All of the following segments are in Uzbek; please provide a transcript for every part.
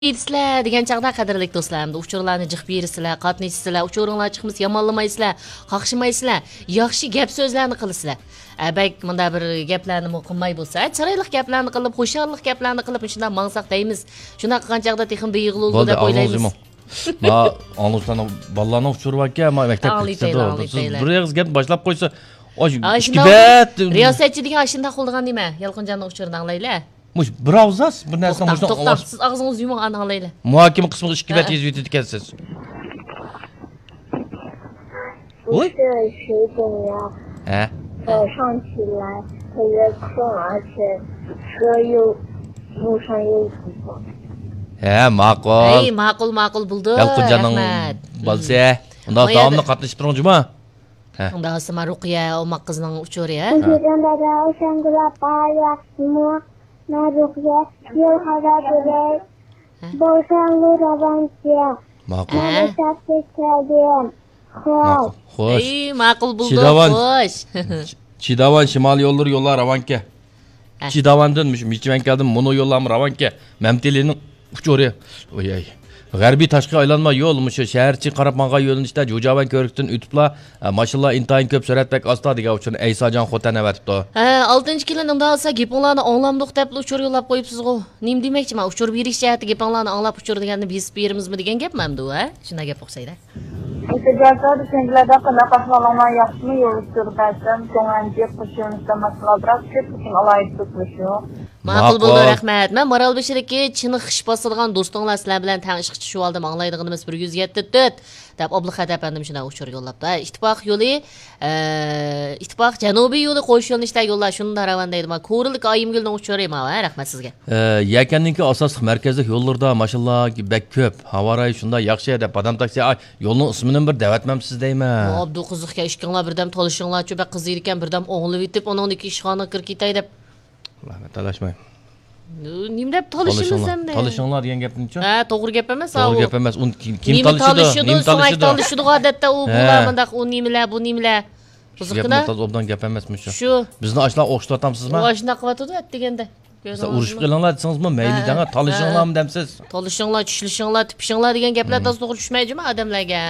Sizlar degan chaqda qadrli do'stlarim, uchurlarni jiq berisizlar, qatnashsizlar, uchuringlar chiqmas yomonlamaysizlar, qaqshimaysizlar, yaxshi gap so'zlarni qilasizlar. Bak, bunda bir gaplarni qilmay bo'lsa, chiroyli gaplarni qilib, xo'shallik gaplarni qilib, shundan mang'saq deymiz. Shuna qilgan chaqda texim beyg'ildi deb o'ylaymiz. Ma angloslarni bolalarni uchuribga, maktabda bir yig'iz gap boshlab qo'ysa, ishkibat riyosatchi degan shunda qildigan nima? Yalqinjonning uchurni anglaylar. Mush bir avzas bir narsani to'xtab, siz og'zingizni yuming, anglaylar. Muhokama qismiga ishkibat yezib yetib ekansiz. 不是水肿呀，早上起来特别困，而且车路上又堵。 ma'qul. Ma'qul bo'ldi. Yalqinjonning bo'lsa, unda davomli qatnashib turingmi? Unda Asma Ruqiya o'maq qizning uchuri, ha? Xo'sh. Ma'qul bo'ldi, xo'sh. Chidavan shimol yo'llar Ravanka. Chidavandan Michivankadan mono yo'llar Ravanka. Mamtelining uchuri. Voy. G'arbiy tashqi aylanma yo'l mushu shaharchi qarab manga yo'linishda Jo'javan ko'rikdan o'tiblar. Mashallah intayin ko'p suratbek asta degan uchun Aysajon Xotan avatibdi. 6-kiliningda olsa gapinglarni anglamdiq deb uchur yo'llab qo'yibsiz-ku. Nim demakchiman, uchur berish jihati gapinglarni anglab uchur deganni besib berimizmi degan gapmanmi-du, ha? Shunday gap o'xshaydi. İhtiyacları düşüncelerde kadar katılama yaxşımı yoluştururlarsa, so'ngangi qo'shilishda masalalar ko'p uchun alayib tutuluşu. Ma'qul bo'ldi, rahmat. Men Maral Beshiriki chini xish bosilgan do'stinglar sizlar bilan tang ishqchi shu oldim anglaydiganimiz 174 deb Obluxat apandim shunday uchur yo'llabdi. İttifoq yo'li, ittifoq janubiy yo'li qo'shilishda yo'llar shunda ravan deydi. Men Ko'rilik Oyimgulning uchuri ma, rahmat sizga. Yakanninki asosli markazlik yo'llarda mashallah bek ko'p. Havoray shunda yaxshi deb odam taksi yo'lning ismini bir davatmamsiz deyman. Abdu qiziqga ishkinglar birdam tolishinglar cho'ba qizi ekan birdam o'g'li yetib ononiki ishxona kirib ketay deb. Rahmat, talashmang. Nim deb tolishimiz endi. Talishinglar degan gapni-chi? Ha, to'g'ri gap emas. To'g'ri gap emas. Un kim talishidi? Nim talishidi odatda u bular u nimalar, bu nimalar. Qiziqda. Obdan gap emasmi shu? Shu. Bizni ashlar o'xshatamsizmi? Oshna qilyotdi deganda. Siz urushib qilinglar desangizmi, mayli danga talishinglarmi demsiz? Talishinglar, tushilishinglar, tipishinglar degan gaplar to'g'ri tushmaydimi odamlarga?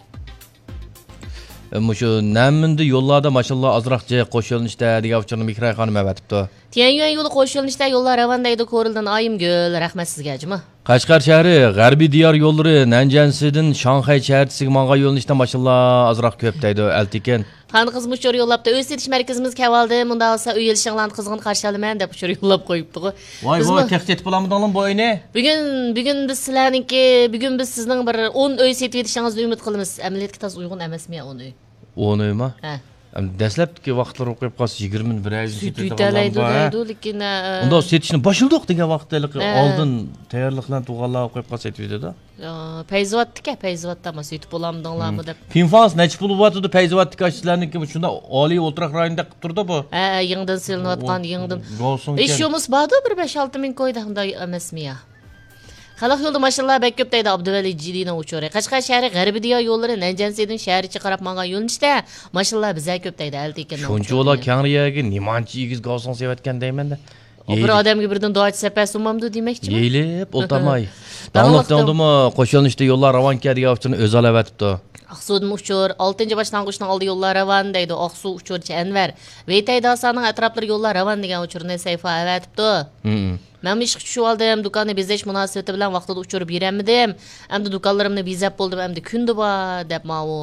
Mushu namindi yo'llarda mashallah azroqcha qo'shilishda degan uchun Mikray xonim avatibdi. Tianyuan yo'li qo'shilishda yo'llar ravandaydi ko'rildan Oyimgul, rahmat sizga ajma. Qashqar shahri, G'arbiy diyor yo'llari Nanjansidan Shanxay shahrisiga manga yo'linishda mashallah azroq ko'p deydi Altiken. Qani qiz uchur yo'llabdi, o'z setish markazimizga keldi. Bunda olsa uy elishinglarni qizg'in qarshi olaman deb uchur yo'llab qo'yibdi-ku. Voy, textet bo'lamidinglar bu oyni? Bugun biz sizlarniki, bugun biz sizning bir 10 uy setib yetishingizni umid qilamiz. Amaliyotga tas uyg'un emasmi 10 uy? 10 uymi? Ha. Dastlabki vaqtlar o'qib qolsa 20 bir ay setib lekin unda setishni boshildiq degan vaqtdalik oldin tayyorliklarni to'g'irlab o'qib qolsa aytdi-da. Payzvatga, payzvatdami setib bo'lamdinglarmi deb. Pinfans necha pul bo'tdi payzvatga sizlarniki shunda oliy o'ltiraq rayonida qilib turdi bu. Ha, yingdan silinayotgan yingdan. Ishimiz bordi bir 5-6 ming qo'ydi unday emasmi ya? Xalq yo'lda mashallah bek ko'p deydi Abduvali Jidina uchuri. Qashqar shahri G'arbiy diyor yo'llari Nanjansidan shahricha qarab menga yo'linishda mashallah bizga ko'p deydi Altiken. Shuncha yo'llar Kangriyaga nimanchi egiz golson sevatgan deyman-da. Bir odamga birdan duo etsa sumamdi demakchimi? Yeyilib, o'ltamay. Davlatdimi qo'shilishda yo'llar Ravanka degan uchun o'zal avatibdi. Aqsudan uchur 6-boshlang'ichning oldi yo'llar ravan deydi Aqsu uchurchi Anvar. Veytaydasaning atroflari yo'llar ravan degan uchurni sayfa avatibdi. Men ish tushib oldim, do'konni bezash munosabati bilan vaqtida uchirib beramidim. Endi do'konlarimni bezab bo'ldim, endi kundi bor deb ma'u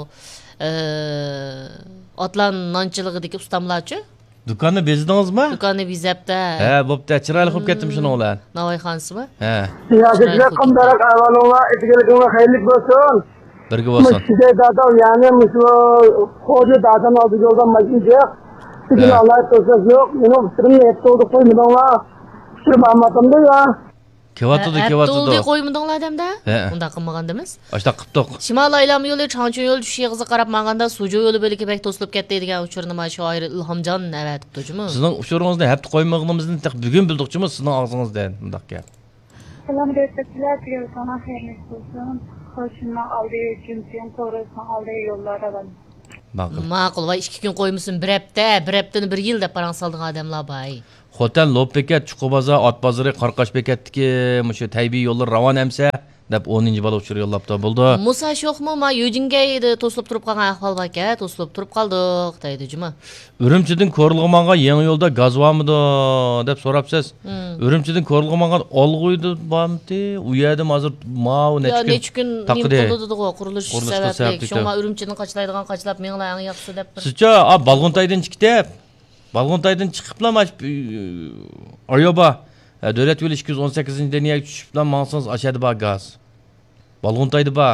otlan nonchiligidagi ustamlarchi. Do'konni bezdingizmi? Do'konni bezabda. Ha, bo'pti, chiroyli qilib ketdim shuni o'lan. Navoiyxonsizmi? Ha. Sizlarga qandarak avvalinglar, etigaliginglar xayrli bo'lsin. Birga bo'lsin. Sizga dadam, ya'ni shu xo'ja dadam oldi yo'ldan majbur. Sizga Alloh to'saq yo'q, meni fikrimni aytdi qo'ymidinglar. Shu Muhammadimda ya. Kevatdi. To'ldi qo'ymidinglar adamda? Unda qilmagandimiz. Ashta qilibdiq. Shimol aylam yo'li, Changchun yo'li tush yig'iga qarab manganda Sujo yo'li bo'lib bek to'silib ketdi degan uchurni ma shoir Ilhomjon avatibdi-jimi? Sizning uchuringizni hafta qo'ymag'inimizni bugun bildikchimi sizning og'zingizdan bundoq gap. Selam destekçiler diyor sana hayırlı olsun. Hoşuna aldığı için to'g'risini aldığı yollara Ma'qul, voy 2 kun qo'ymisin, bir haftani 1 yil deb parang solding odamlar bay. Xotan Lopbekat, Chuqubozor, Ot bozori, Qarqash bekatdiki, mushu taybiy yo'llar ravon emsa, deb 10-balo uchur yo'llabdi bo'ldi. Musa sho'xmi, ma Yojingga to'silib turib qolgan ahvol bor ekan, to'silib turib qoldik, deydi juma. Urumchidan Ko'rilg'amonga yangi yo'lda gaz bormidi deb so'rabsiz. Urumchidan Ko'rilg'amonga olg'uydi bormidi? U yerda hozir mau necha kun qildi-ku, qurilish sababli. Shunga Urumchidan qochlaydigan qochlab minglar eng yaxshisi deb. Sizcha, Balg'untaydan chiqib, Balg'untaydan chiqibla Aryoba Devlet yo'li 218-liniyaga tushib bilan maqsangiz ashadi bor gaz. Balg'untaydi bor.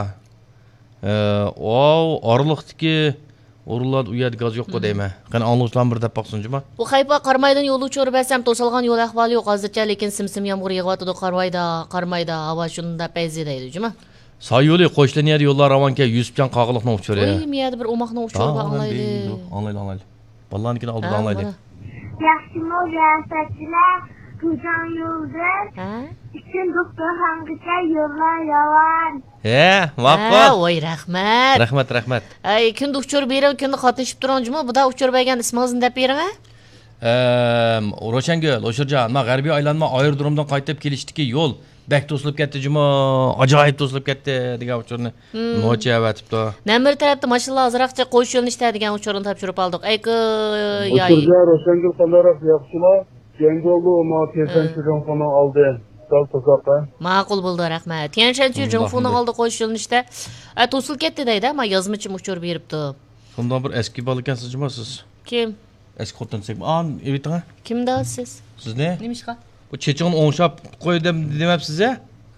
Orliqdiki o'rinlar u yerda gaz yo'q deyman. Qani anglashlarni bir deb baqsinchimi? Bu Qaypa Qarmaydan yo'l uchirib bersam to'silgan yo'l ahvoli yo'q hozircha, lekin simsim yomg'ir yog'yotdi Qarmayda havo shunda payzi deydi juma. Soy yo'li qo'shlaniyadi yo'llar ravonga Yusufjon qog'iliqni uchirdi. Voy, miyada bir o'moqni uchirib anglaydi. Anglaydi. Vallahinikini olib anglaydi. Yaxshimi riyosatchilar Tujan yo'ldir. Üçün doktorxonagacha yo'llar yavan. Ma'qul. Voy, rahmat. Rahmat. Ay, kunda uchirib berib, kunda qatnashib turganjimi? Buda uchirib bergan ismingizni deb bering, ha? Ro'shangul, O'shirjon, men g'arbiy aylanma aerodromdan qaytib kelishdiki yo'l bak to'silib ketdi juma, ajoyib to'silib ketdi degan uchurni mo'cha avatibdi. Namir tarafda mashinalar ozroqcha qo'yish yo'lini ishtaydigan uchurni topshirib oldik. O'shirjon, Ro'shangul qandaroq yaxshimi? Yangi yo'lda o'ma Tianshan Junfuni oldi. Ma'qul bo'ldi, rahmat. Tianshan Junfuni oldi qo'yish yo'lini ishda. To'silib ketdi deydi, ama yozmichim uchirib beribdi. Bundan bir eski bola ekansizmi siz? Kim? Eski xotin eviting. Kimda siz? Siz ne? Nimishqa? Bu chechig'ini o'ngshab qo'y demabsiz-a?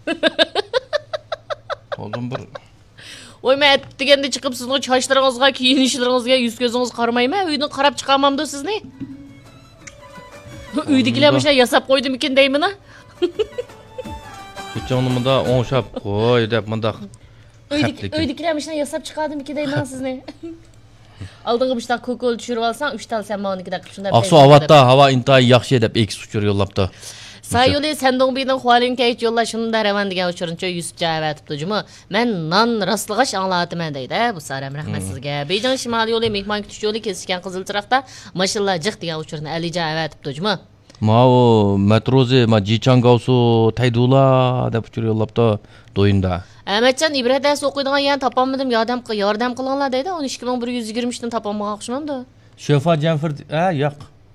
Oldin bir Voy, men deganda chiqib sizning chochlaringizga, kiyinishlaringizga yuz ko'zingiz qaramayman, uyni qarab chiqamamda sizni. Uydagilar mana yasab qo'ydimikin deyman-a? Chechig'ini bunda o'ngshab qo'y deb bunda. Uydagilar mana yasab chiqadimikin deyman sizni. Aldığın bir tane kokol düşürüp alsan, 3 tane sen bana 2 dakika şunda. Aksu avatta hava intayı yaxşı edip eks uçur yollaptı. Say yolu senden birinin xualin kayıt yolla şunu da revan diye uçurunca Yusuf cevap tuttucumu. Men nan rastlıgaş anlatım deydi. Bu sarım rahmet sizge. Beycan şimali yolu mehman kütüş yolu kesişken Kızılçırak'ta maşallah cık diye uçurun 50 cevap tuttucumu. Mao metrozi ma Jichang Gausu taydula deb uçur yollaptı doyunda. Ahmetcan ibret ders okuyduğun yani tapamadım yardım kılınlar deydi. 12.123'ten tapamaya akşamamdı. Şofa Canfır yok.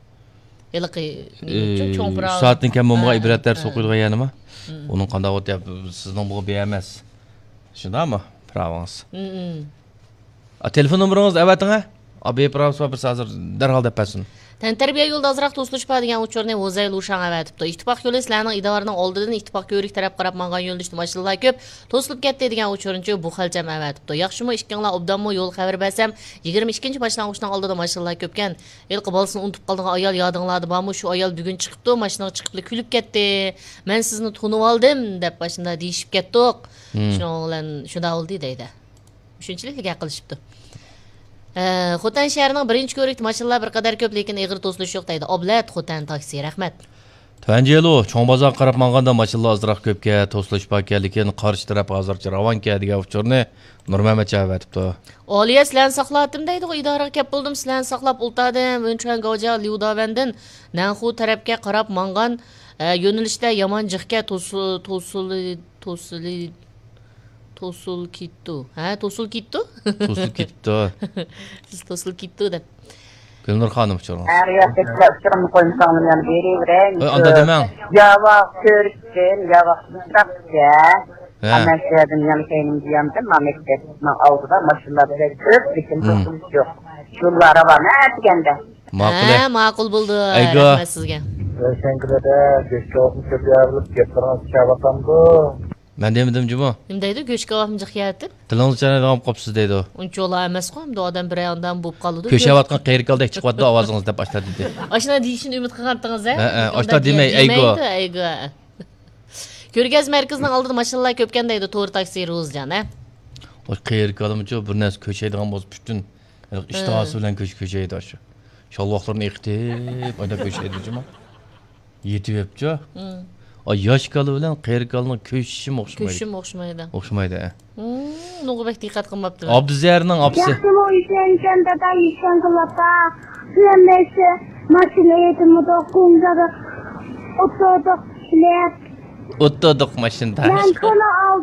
Saatin kemmoga ibret ders okuyduğun yani mı? Onun qanday o'tyap sizning bu beemas. Shundami? Pravans. Telefon nomeringiz avating-a? Abi pravans bir hozir darhol depasin. Tantarbiya yo'lda azroq to'silishpa degan uchurni o'zay Lushan avatibdi. Ittifoq yo'li sizlarning idorasining oldidan ittifoq yo'rik taraf qarab mangan yo'lda mashinalar ko'p to'silib ketdi degan uchurni bu xalcham avatibdi. Yaxshimi ishkinglar obdanmi yo'l xabar bersam 22-boshlang'ichning oldida mashinalar ko'pkan. Ilqi bolasini unutib qolgan ayol yodinglarda bormi? Shu ayol bugun chiqibdi, mashinaga chiqib kulib ketdi. Men sizni tunib oldim deb boshida deyishib ketdik. Shunda oldi deydi. Shunchalik gap qilishibdi. Xotan shahrining birinchi ko'rik mashinalar bir qadar ko'p, lekin ig'ir to'silish yo'q deydi. Oblat Xotan taksi, rahmat. Tanjelo, Cho'ng bozor qarab manganda mashinalar ozroq ko'pga to'silish bor, lekin qarshi taraf hozircha ravonga degan uchurni Nurmamat chavatibdi. Oliya sizlarni saqladim deydi, idoraga kelib bo'ldim, sizlarni saqlab ultadim. O'nchang goja Liudavandin Nanxu tarafga qarab mangan yo'nalishda yomon jiqqa to'sul kittu. To'sul kittu? To'sul kittu. Siz to'sul kittu deb. Gülnur Hanım uçurun. Riyosatchilar uchurini qo'ymsam yana beraverang. Anda demang. Javob ko'rishdim, javob chiqibdi. Ana shulardan yana keyin diyamdim, mamlakatning oldida mashinalar ko'p, lekin to'silish yo'q. Yo'llar ravona deganda. Ma'qul bo'ldi. Rahmat sizga. O'shanlarda go'shkovni ko'paytirib gaplarni chabatamdu. Men demedim Cuma. Nima deydi? Go'shkovni jiqyatib? Tilingiz chanaydigan qopsiz deydi. Uncholar emas qo'yim, odam bir ayondan bo'lib qoldi. Ko'shayotgan qiyriqaldek chiqyapti ovozingiz deb boshladi dedi. Oshna deyishini umid qilgandingiz-a? Oshna demay, aygo. Ko'rgaz markazining oldida mashinalar ko'pkan deydi, to'g'ri taksi Ro'zjon, a? O qiyriqalimcha bir narsa ko'chaydigan bo'lsa butun ishtihasi bilan ko'chaydi shu. Sholvoqlarni iqtib, oyda ko'chaydi Cuma. Yetibchi. O yosh kalı bilan qeri kalıning ko'shishim o'xshamaydi. Ko'shim o'xshamaydi. O'xshamaydi. Nug'bek diqqat qilmabdi. Abduzarning opsi. Yaxshimi uylangan dada ishon qilapa. Suyamesi mashina yetimida qo'ngada o'tirdik ishlar. O'ttirdik mashinada. Men ko'na